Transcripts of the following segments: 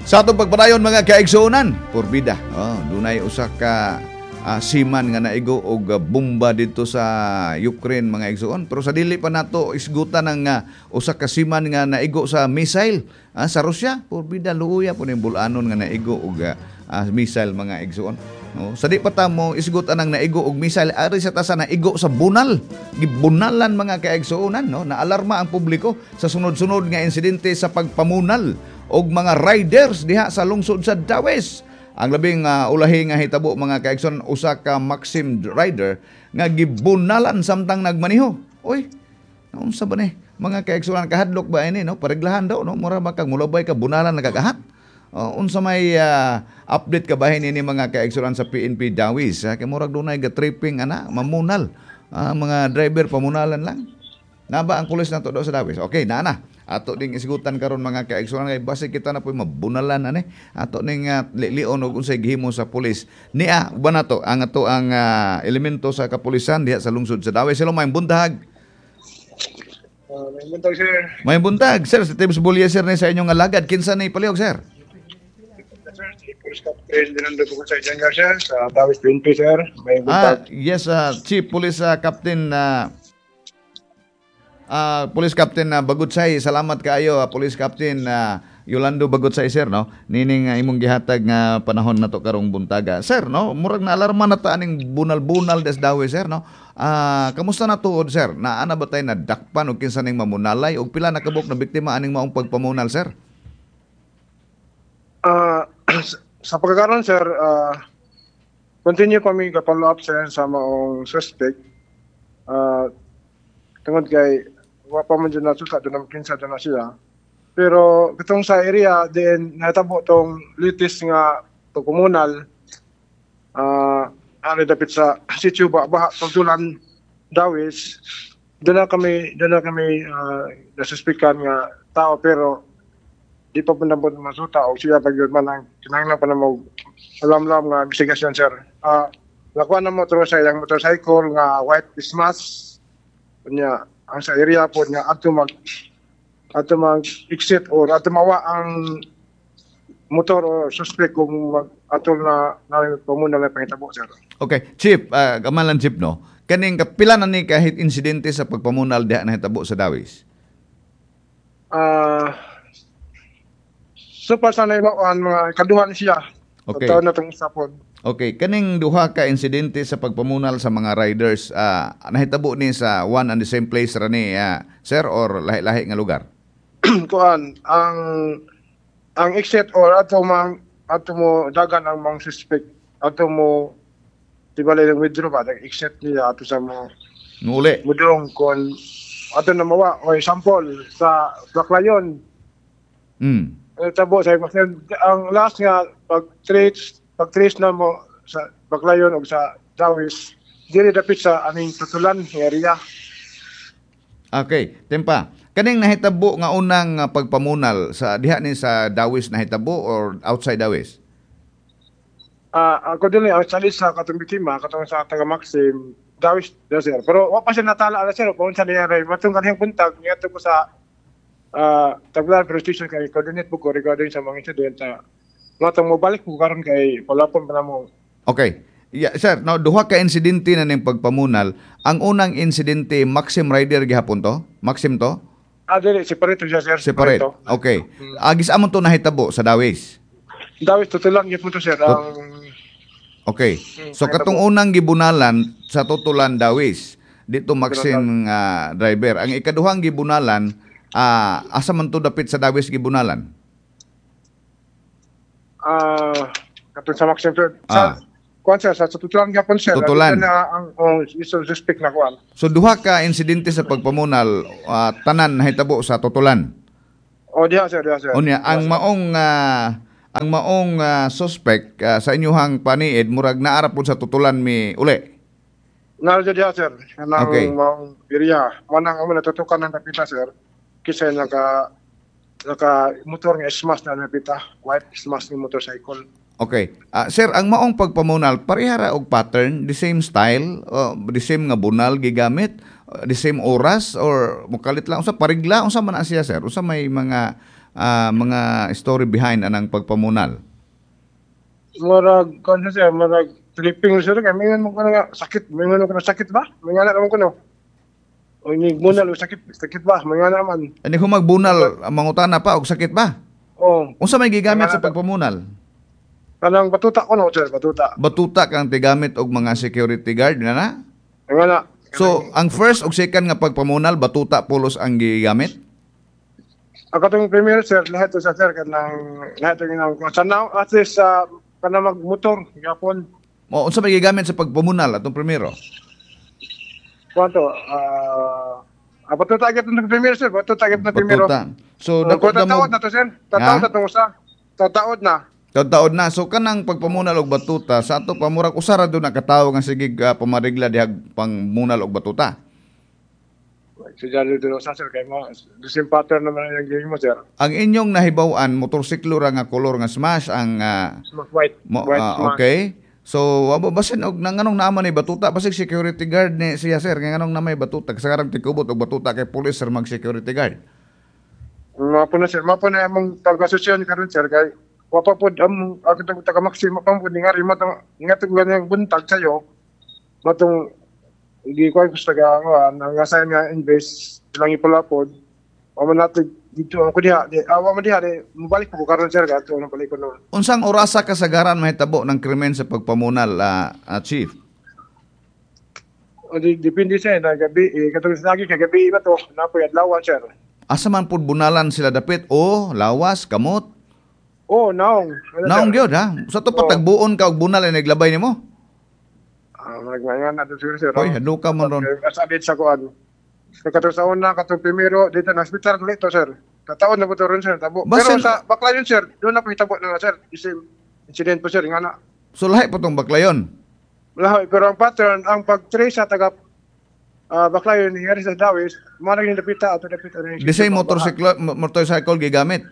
Sa atong pagpadayon mga kaigsuonan, porbida. Dunay usa ka siman nga naigo og bomba dito sa Ukraine mga igsuon. Pero sa dili pa nato isgutan ng usa ka siman nga naigo sa missile sa Russia. Porbida luya po ning bulanon nga naigo og missile mga igsuon. No, sa di pa ta mo isgutan ang naigo og missile ari sa tasa naigo sa bunal. Gibunalan mga kaigsuonan, no? Naalarma ang publiko sa sunod-sunod nga insidente sa pagpamunal og mga riders diha sa lungsod sa Dawes. Ang labing ulahi nga hitabo mga kaigsoon, usa ka Maxim rider nga gibunalan samtang nagmaniho. Oy, naunsa ba ni? Mga kaigsoon kahadlok ba ini, no? Pareglahan daw, no? Mura ba kag mulabay ka bunalan nagakahat? Unsa may update ka bahin ini mga kaigsoon sa PNP Dawes? Kay murag dunay ga-tripping mamunal. Mga driver pamunalan lang. Naba ang pulis nato do sa Dawes. Okay, na. Ato ding isgutan karon mga kaigsuon kay base kita na po'y mabunalan ani. Ato ning lion og unsay gihimo sa pulis. Nia ba nato ang elemento sa kapulisan diha sa lungsod sa Dawes. Sila may buntag. May buntag sir. May buntag sir sa Tibbs Bulya sir ni sa inyong alagad. Kinsa ni paliog sir? Police Captain Dinando ko sa Janga sir sa Dawes PNP sir. May buntag. Yes, Chief Police Captain Police Captain Bagudsay, salamat kaayo Police Captain Yolando Bagudsay sir, no. Nining imong gihatag nga panahon nato karong buntaga. Sir, no, murag na alarma na ta aning bunal-bunal des Dawes sir, no. Kamusta na tuod sir? Naana ba tay nadakpan og kinsa ning mamunalay og pila na kabuk na biktima aning maong pagpamunal sir? Sa pagkakaroon sir, continue kami ka-follow up sir sa maong suspect. Tungod kay wa pa man dyan nasuta doon ang kinsa doon na siya. Pero itong sa area din natabo tong latest nga pagkumunal ano dapit sa sitio baha pagtulan Dawes doon na kami nasuspikan nga tao pero di pa punabot masuta o siya pagyud man ang kinahanglan pa na mo alam-alam nga investigasyon sir. Nakuha na mo sa yung motorcycle nga white Christmas nya ang sa area po nga ato mag exit or ato mawa ang motor o suspect kung atol na pamuna na pangitabo sir. Okay, Chief, kamalan Chief no. Kaning kapila na ni kahit insidente sa pagpamunal diha na hitabo sa Dawes? So pa sana mga kaduhan siya. Okay. Taon na itong sapon. Okay, kaning duha ka insidente sa pagpamunal sa mga riders, nahitabo ni sa one and the same place ra ni sir or lahi-lahi nga lugar? Kuan ang exit or ato mo dagan ang mga suspect ato mo tibali ng withdraw ba ang exit niya ato sa mo Nguli. mudong kon ato na mawa o sample sa Baclayon. Tabo sa ang last nga pag-trace na mo sa Baclayon o sa Dawes, dili dapit sa aning tutulan area. Okay, tempa. Kaning nahitabo nga unang pagpamunal sa diha ni sa Dawes nahitabo or outside Dawes? Ako din ang salis sa katong biktima, katong sa taga Maxim, Dawes sir. Pero wa pa siya natala ala sir, kung sa niya matong kanhing buntag niadto ko sa Tagbilaran Police Station kay coordinate po ko regarding sa mga incident matong mobalik po karon kay palapon pa na mo. Okay. Yeah, sir, now duha ka insidente na ning pagpamunal. Ang unang insidente Maxim rider gihapon to? Maxim to? Dili separate siya sir. Separate. Okay. Agis amon to nahitabo sa Dawes. Dawes tutulan gyud to sir. Okay. So katong unang gibunalan sa tutulan Dawes dito Maxim driver. Ang ikaduhang gibunalan asa man to dapit sa Dawes gibunalan? Katong sa Maxim sir. Kuan sir, sa tutulan gyapon sir. Tutulan. Na ang suspect na kuan. So duha ka insidente sa pagpamunal tanan nahitabo sa tutulan. Diha sir. Unya ang maong suspect sa inyong paniid murag naara pud sa tutulan mi uli. Narjo diha sir. Kanang Okay. maong area. Manang amo natutukan ng napita sir. Kisay naka motor nga smash na napita. White smash ni motorcycle. Okay. Sir, ang maong pagpamunal parehara og pattern, the same style, the same nga bunal gigamit, the same oras or mukalit lang unsa parigla unsa man siya sir? Unsa may mga mga story behind anang pagpamunal? Marag, kung siya, marag, tripping siya kay may mo ko na sakit, may mo ko na sakit ba? May nga naman ko no. O ni munal o sakit ba? May nga naman. Ani kung magbunal, mangutana pa og sakit ba? Oh, Unsa may gigamit sa pagpamunal? kanang batuta ko no, sir, batuta. Batuta kang tigamit og mga security guard na. May nga na. So, ang first ug second nga pagpamunal, batuta pulos ang gigamit? Ako tong premier sir, lahat to sa sir kanang lahat to ginang ko. Sana at least kana magmotor yapon. O unsa may gigamit sa pagpamunal atong primero? Kwanto batuta gyud ng premier sir, batuta gyud ng primero. Batuta. So, Dako dako tataod na to sir. Tataod na tong usa. Tataod na. taod na. So kanang pagpamunal og batuta sa ato pamurag usara do nakatawo nga sige pamarigla dihag pangmunal og batuta. Si Jalo dito sa sir kay mo the same pattern naman ang game mo sir. Ang inyong nahibaw-an motorsiklo ra nga kolor nga smash ang Smoke white. White smash. okay. So basin og nanganong naman ni batuta basig security guard ni siya sir nga nganong namay batuta sa karang tikubot og batuta kay police sir mag security guard. Mapo na sir, mapo na among taga-sosyon karon sir kay wapa pod ang ako taga maksimo pang pud nga rimo tong ingat ko nga buntag sayo. Matong hindi ko gusto taga nga sa nga invest lang ipalapod. O man natin dito ako diha, awa man diha mabalik ko karon sir gato nang balik ko no. Unsang orasa kasagaran mahitabo ng krimen sa pagpamunal chief? O depende sa na gabi katong lagi kagabi ba to napoy adlaw sir. Asa man pud bunalan sila dapit o lawas kamot? Oh, naong. Naong gyud ha. Sa to patagbuon ka og bunal ay naglabay nimo. Magmayan na to sir. Hoy, hadu ka man ron. Kasabit sa kuan. Katong sa una katong primero dito na hospital dito sir. Tataon na po to ron sir tabo. Pero sa Baklayon sir, doon na po hitabo na sir. Isim incident po sir nga na. So lahi po tong Baklayon. Lahi pero ang pattern ang pag-trace sa taga Baklayon nangyari sa Dawis, marag yung dapita ato dapita rin. Di say motorcycle gigamit.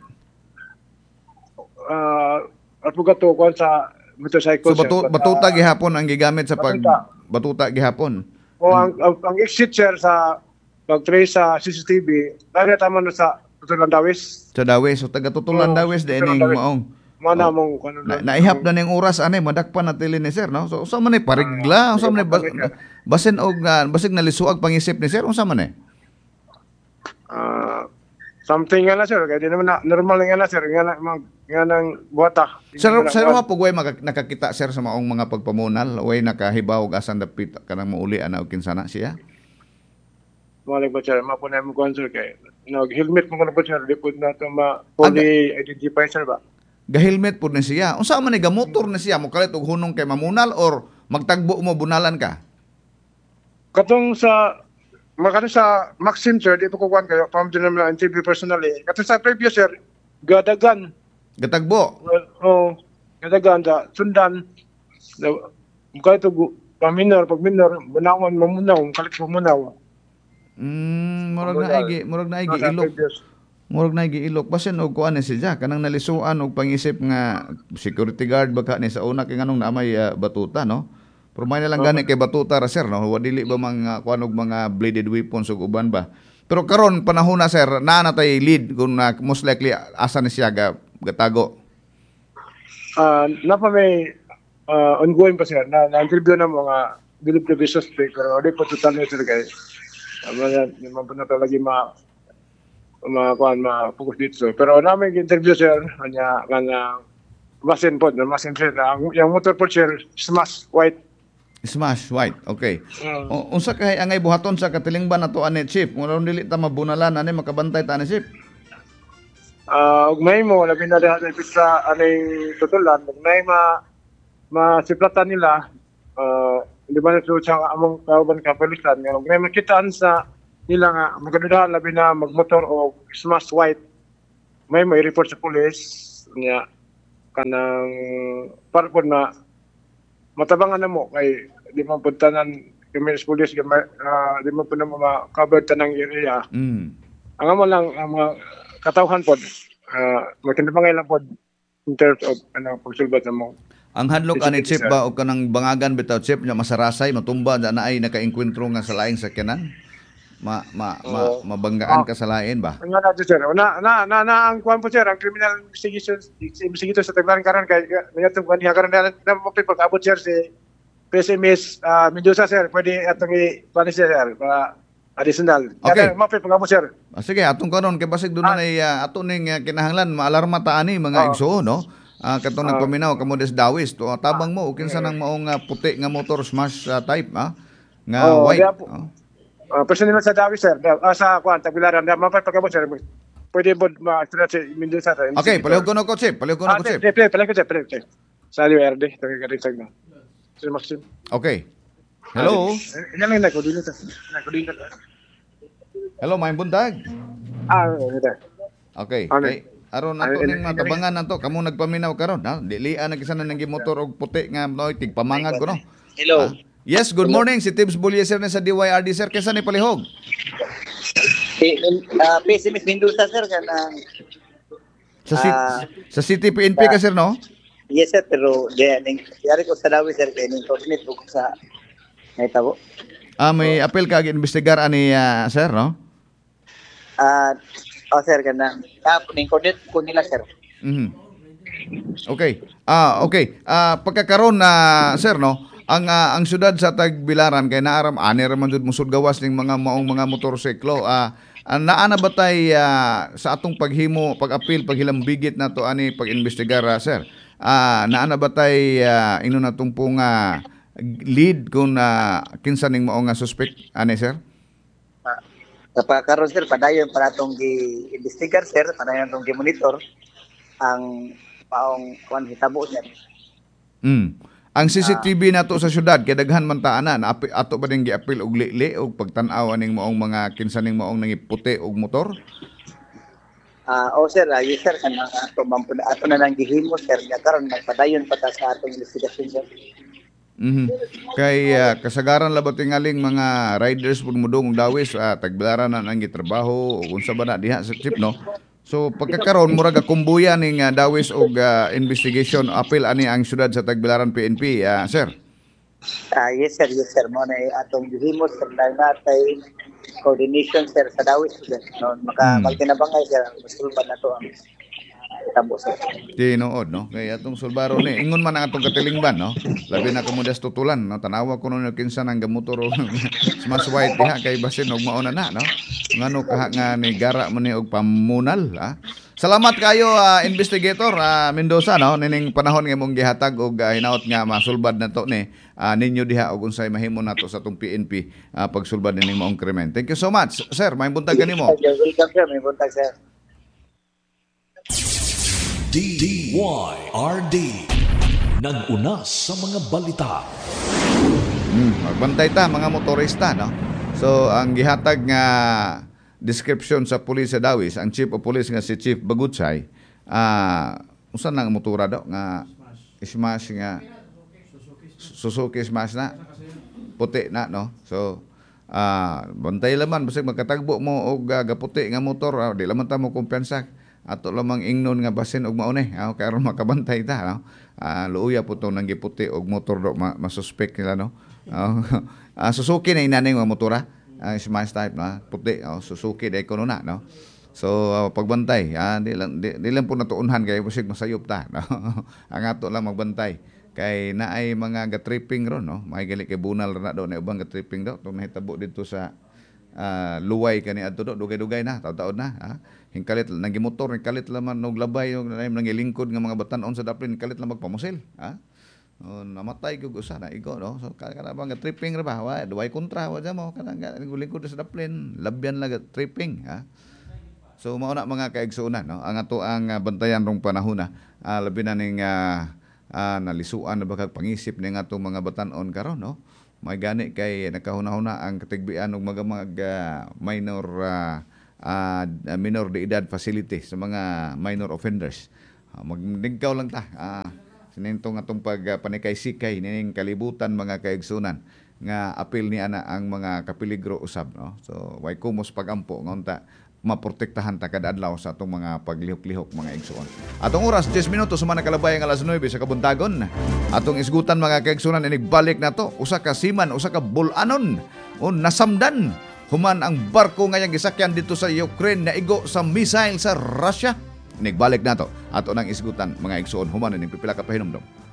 At pugato kuan sa motorcycle. So batuta gihapon ang gigamit sa batuta gihapon. O ang exit sir sa pag-trace sa CCTV, dahil tama na sa Tutulan Dawis. Sa Dawis, so taga Tutulan Dawis din ning maong. Mana mong naihap na ning oras ani madakpan na tili ni sir no. So unsa man ni parigla, unsa man ni basin og basig nalisuag pangisip ni sir unsa man ni? Something nga na sir, kaya di naman na, normal nga na sir, nga nang buhata. Sir nga po way nakakita sir sa maong mga pagpamunal, way nakahibaw og asan dapit kanang mauli ana og kinsana siya? Malik ba sir, mapunay mo kuhan sir, kaya nag-helmet mo ko na po sir, di po na ito fully identify sir ba? Ga-helmet po na siya. Unsa man ni gamotor na siya, mukalit og hunong kay mamunal or magtagbo mo bunalan ka? Katong sa makano sa Maxim sir, dito ko kuhan kayo, pam din naman interview personally. Katong sa previous sir, gadagan. Gatagbo? Gadagan sa sundan. Mukha ito pag minor, bunawan, mamunaw, kalit mamunaw. Murag na ilok. Murag na giilok basin og kuan ni siya kanang nalisuan og pangisip nga security guard baka ni sa una kay nganong naamay batuta no. Pero may na lang gani kay batuta ra sir no. Wadili ba mga kuan og mga bladed weapons ug uban ba. Pero karon panahon na sir naa na tay lead kung most likely asa ni siya gatago. Napa may ongoing pa sir na interview na mga believe suspect pero di pa total sir kay naman po na talaga ma-focus dito. Pero namin interview sir, kanya masin sir, yung motor po sir, smash white. Smash white, okay. Unsa kay angay buhaton sa katilingban nato ani chief? Kung dili ta mabunalan ani makabantay ta ani chief. Ugmay mo labi na dahil sa aning tutulan, ugmay masiplatan nila di ba na sa among kauban kapolisan nga may makitaan sa nila nga maganda labi na magmotor o smash white may report sa police niya kanang parpod na matabangan na mo kay di man puntanan Camillus Police di man po na ma-cover tanang area. Ang amo lang ang mga katawhan pod magkandabangay lang pod in terms of pagsulbat sa mo. Ang hadlok ani chip ba o kanang bangagan bitaw chip nya masarasay matumba na ay nakaengkwentro nga sa laing sakyanan? mabanggaan ka sa lain ba? Nga na sir. Ang kuan po sir, ang criminal investigator sa Tagbilaran karon kay ngatong kuan niya karon na mapipag-abot sir si PSMS Mendoza sir. Pwede atong i-plan sir additional. Okay. Kaya mapipag-abot sir. Sige, atong karon kay basig doon na ato ning kinahanglan maalarma ta ani mga igsoon, no? Katong nagpaminaw kamo des Dawis to tabang mo kinsa nang maong puti nga motor smash type nga white. Personal sa Dawis sir, sa kuan Tagbilaran na mapipag-abot sir. Pwede mo ma-extra si Mendoza. Okay, palihog ko na ko chip. Palihog ko. Play. Sa RD, tagagaritag na. Sir Maxim. Okay. Hello. Yan lang nagkudinit. Hello, may buntag. Ito. Okay. Aron nato ning matabangan nato kamo nagpaminaw karon, ha? Dilian na kisa na nang gimotor og puti nga noy tigpamangag ko no. Hello. Yes, good morning. Si Tibbs Bulyeser na sa DYRD sir. Kesa ni palihog? PSMS Mendoza sir kanang Sa City PNP ka sir no? yes sir pero yari ko sa Dawis sir kay ning coordinate ko sa naitabo. May apel ka ag-investigar ani sir no? Sir kanang ning coordinate ko nila sir. Okay. Okay. Pagkakaroon na sir no, ang syudad sa Tagbilaran kay naaram ani ra man jud musud gawas ning mga maong mga motorsiklo. Naana ba tay sa atong paghimo, pag-apil, paghilambigit nato ani pag-investigar sir? Naana ba tay ino natong pong lead kung kinsa ning mao nga suspect ani sir? Sa pagkaroon sir padayon para tong gi-investigar sir, padayon tong gi-monitor ang paong kuan hitabo sir. Ang CCTV nato sa syudad kay daghan man taanan ato ba ning giapil og lili og pagtan-aw ning maong mga kinsa ning maong nangiputi og motor? Sir, yes sir kanang ato na nang gihimo sir karon nagpadayon pa ta sa atong investigasyon sir. Kay kasagaran labot tingaling mga riders pud mudong Dawis Tagbilaran na nang gitrabaho ug unsa ba na diha sa chip no. So pagkakaroon murag kumbuya ning Dawis og investigation apil ani ang syudad sa Tagbilaran PNP sir. Yes sir mo na atong gihimo sir natay coordination sir sa Dawis sir no magtinabangay sir masulban nato ang tabo sir. Tinuod no kay atong sulbaro ni ingon man ang atong katilingban no labi na kamo das tutulan no tanawa ko no kinsa nang gamotor smash white diha kay basin og mauna na no ngano kaha nga ni gara man ni og pamunal Salamat kayo investigator Mendoza no nining panahon nga imong gihatag og hinaot nga masulbad nato ni ninyo diha og unsay mahimo nato sa atong PNP pagsulbad nining maong krimen. Thank you so much sir, may buntag kanimo. Welcome sir, may buntag sir. DYRD nag-una sa mga balita. Magbantay ta mga motorista no. So ang gihatag nga description sa pulis sa Dawis, ang chief of police nga si Chief Bagutsay, usan nang motora daw nga smash nga Suzuki smash na puti na no. So bantay laman basig magkatagbo mo og gaputi nga motor di laman ta mo kumpiyansa ato lamang ingnon nga basin og maunay kay aron makabantay ta no. Luuya po to nang giputi og motor do masuspect nila no. Suzuki na inanay nga motora smash type na puti Suzuki dai kuno na no. So pagbantay di lang po natuunhan kay basig masayop ta no. Ang ato lang magbantay kay naay mga gatripping ron no. May gali kay bunal ra na do na ubang gatripping do tong nahitabo dito sa luway kani adto do dugay-dugay na taon na hingkalit nang gimotor hingkalit laman og labay og nang gilingkod nga mga batan-on sa daplin hingkalit lang magpamusil namatay gyud usa na igo no. So kana bang tripping ra ba way kontra wa mo kana lingkod sa daplin labyan lang tripping So mao na mga kaigsuonan no ang ato ang bantayan rong panahon na labi na ning nalisuan na bakag pangisip ning atong mga batan-on karon no. May gani kay nakahuna-huna ang katigbian og mga minor de edad facility sa mga minor offenders. Magdigkaw lang ta. Sinintong atong pagpanikay-sikay nining kalibutan mga kaigsunan nga apil ni ana ang mga kapiligro usab no. So way kumos pagampo nga unta maprotektahan ta kada adlaw sa atong mga paglihok-lihok mga igsuon. Atong oras 10 minutos sumana kalabay ang alas 9 sa kabuntagon. Atong isgutan mga kaigsunan inig balik nato usa ka siman usa ka bulanon o nasamdan human ang barko nga yang gisakyan dito sa Ukraine na igo sa missile sa Russia? Nigbalik nato ato nang isgutan mga igsuon human ning pipila ka pahinumdom.